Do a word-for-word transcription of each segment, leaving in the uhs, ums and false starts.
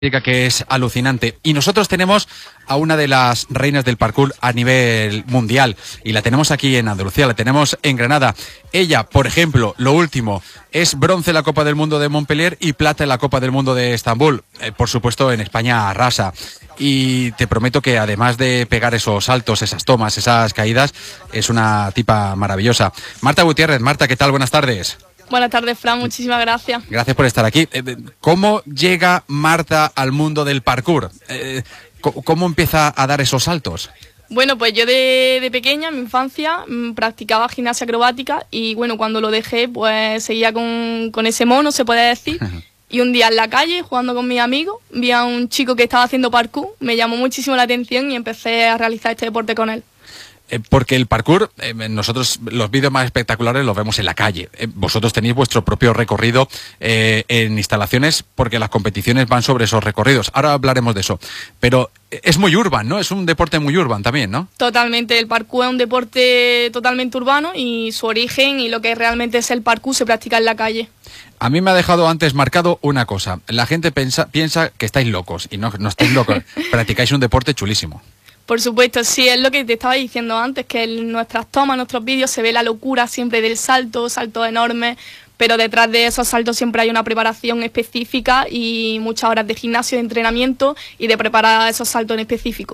Que es alucinante. Y nosotros tenemos a una de las reinas del parkour a nivel mundial y la tenemos aquí en Andalucía, la tenemos en Granada. Ella, por ejemplo, lo último, es bronce en la Copa del Mundo de Montpellier y plata en la Copa del Mundo de Estambul. Eh, por supuesto, en España arrasa. Y te prometo que además de pegar esos saltos, esas tomas, esas caídas, es una tipa maravillosa. Marta Gutiérrez. Marta, ¿qué tal? Buenas tardes. Buenas tardes, Fran, muchísimas gracias. Gracias por estar aquí. ¿Cómo llega Marta al mundo del parkour? ¿Cómo empieza a dar esos saltos? Bueno, pues yo de, de pequeña, en mi infancia, practicaba gimnasia acrobática y bueno, cuando lo dejé, pues seguía con, con ese mono, se puede decir. Y un día en la calle, jugando con mis amigos, vi a un chico que estaba haciendo parkour, me llamó muchísimo la atención y empecé a realizar este deporte con él. Porque el parkour, eh, nosotros los vídeos más espectaculares los vemos en la calle. Eh, vosotros tenéis vuestro propio recorrido eh, en instalaciones porque las competiciones van sobre esos recorridos. Ahora hablaremos de eso. Pero es muy urban, ¿no? Es un deporte muy urban también, ¿no? Totalmente. El parkour es un deporte totalmente urbano y su origen y lo que realmente es el parkour se practica en la calle. A mí me ha dejado antes marcado una cosa. La gente piensa, piensa que estáis locos y no, no estáis locos. Practicáis un deporte chulísimo. Por supuesto, sí, es lo que te estaba diciendo antes, que en nuestras tomas, en nuestros vídeos se ve la locura siempre del salto, saltos enormes, pero detrás de esos saltos siempre hay una preparación específica y muchas horas de gimnasio, de entrenamiento y de preparar esos saltos en específico.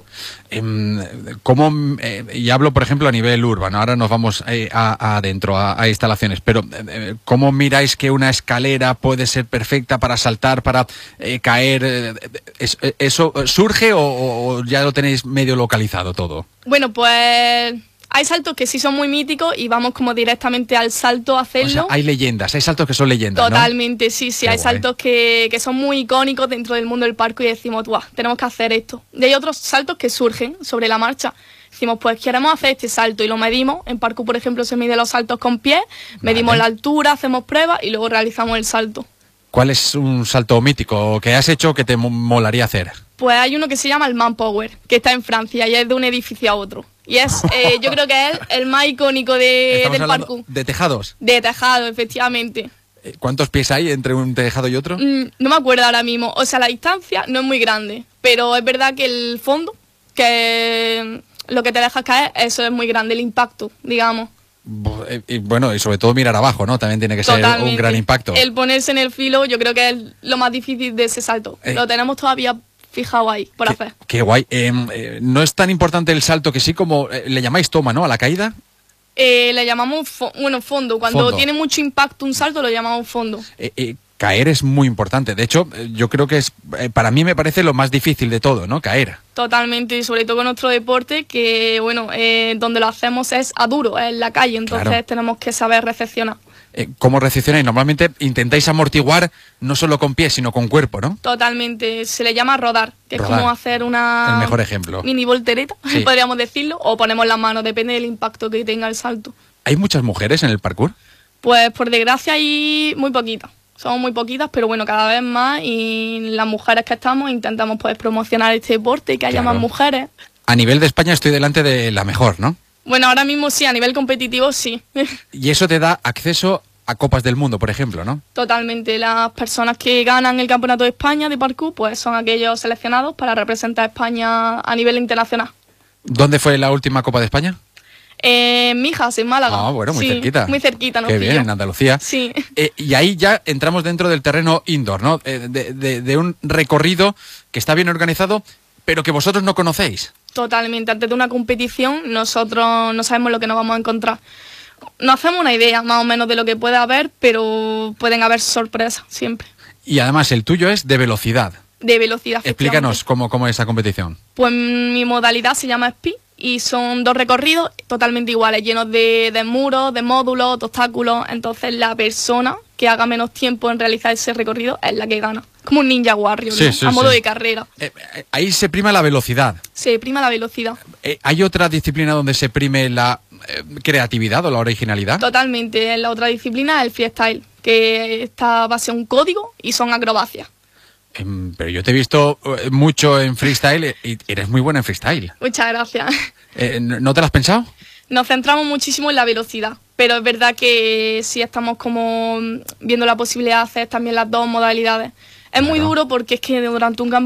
¿Cómo, eh, y hablo por ejemplo a nivel urbano, ahora nos vamos eh, a, a adentro, a, a instalaciones, pero eh, ¿cómo miráis que una escalera puede ser perfecta para saltar, para eh, caer? Eh, es, ¿Eso surge o, o ya lo tenéis medio localizado todo? Bueno, pues hay saltos que sí son muy míticos y vamos como directamente al salto a hacerlo. O sea, hay leyendas, hay saltos que son leyendas, Totalmente, ¿no? sí, sí. Qué hay guay. Saltos que, que son muy icónicos dentro del mundo del parkour y decimos, ¡guau! Tenemos que hacer esto. Y hay otros saltos que surgen sobre la marcha. Decimos, pues queremos hacer este salto y lo medimos. En parkour, por ejemplo, se mide los saltos con pies, medimos Vale. la altura, hacemos pruebas y luego realizamos el salto. ¿Cuál es un salto mítico que has hecho que te molaría hacer? Pues hay uno que se llama el Manpower, que está en Francia y es de un edificio a otro. Y es, eh, yo creo que es el más icónico de, Estamos del hablando parkour. ¿De tejados? De tejado, efectivamente. ¿Cuántos pies hay entre un tejado y otro? Mm, no me acuerdo ahora mismo. O sea, la distancia no es muy grande, pero es verdad que el fondo, que lo que te dejas caer, eso es muy grande, el impacto, digamos. Y bueno, y sobre todo mirar abajo, ¿no? También tiene que ser Totalmente. un gran impacto. El ponerse en el filo, yo creo que es lo más difícil de ese salto. Eh. Lo tenemos todavía fijado ahí, por Qué, hacer. qué guay. Eh, eh, no es tan importante el salto que sí como eh, le llamáis toma, ¿no? A la caída. Eh, le llamamos, fo bueno, fondo. Cuando Fondo. tiene mucho impacto un salto, lo llamamos fondo. Eh, eh, caer es muy importante. De hecho, eh, yo creo que es, eh, para mí me parece lo más difícil de todo, ¿no? Caer. Totalmente, y sobre todo con nuestro deporte, que bueno, eh, donde lo hacemos es a duro, es en la calle, entonces Claro. tenemos que saber recepcionar. Eh, ¿Cómo recepcionáis? Normalmente intentáis amortiguar no solo con pies, sino con cuerpo, ¿no? Totalmente, se le llama rodar, que Rodar. es como hacer una El mejor ejemplo. mini voltereta, Sí. podríamos decirlo, o ponemos las manos, depende del impacto que tenga el salto. ¿Hay muchas mujeres en el parkour? Pues por desgracia hay muy poquitas, somos muy poquitas, pero bueno, cada vez más, y las mujeres que estamos intentamos pues promocionar este deporte y que haya Claro. más mujeres. A nivel de España estoy delante de la mejor, ¿no? Bueno, ahora mismo sí, a nivel competitivo sí. Y eso te da acceso a Copas del Mundo, por ejemplo, ¿no? Totalmente. Las personas que ganan el Campeonato de España de parkour pues son aquellos seleccionados para representar a España a nivel internacional. ¿Dónde fue la última Copa de España? Eh, en Mijas, en Málaga. Ah, bueno, muy Sí, cerquita. Muy cerquita, nos Qué bien, pilló. en Andalucía. Sí. Eh, y ahí ya entramos dentro del terreno indoor, ¿no? Eh, de, de- de un recorrido que está bien organizado, pero que vosotros no conocéis. Totalmente. Antes de una competición nosotros no sabemos lo que nos vamos a encontrar. Nos hacemos una idea más o menos de lo que puede haber, pero pueden haber sorpresas siempre. Y además el tuyo es de velocidad. De velocidad. Explícanos cómo, cómo es esa competición. Pues mi modalidad se llama Speed y son dos recorridos totalmente iguales, llenos de, de muros, de módulos, de obstáculos. Entonces la persona que haga menos tiempo en realizar ese recorrido es la que gana. Como un Ninja Warrior, Sí, ¿no? sí, A modo sí. de carrera. Eh, eh, ahí se prima la velocidad. Se prima la velocidad. Eh, ¿Hay otra disciplina donde se prime la eh, creatividad o la originalidad? Totalmente. En la otra disciplina es el freestyle, que está base en un código y son acrobacias. Em, pero yo te he visto eh, mucho en freestyle y eres muy buena en freestyle. Muchas gracias. Eh, ¿no no te lo has pensado? Nos centramos muchísimo en la velocidad, pero es verdad que sí estamos como viendo la posibilidad de hacer también las dos modalidades. Es muy Claro. duro porque es que durante un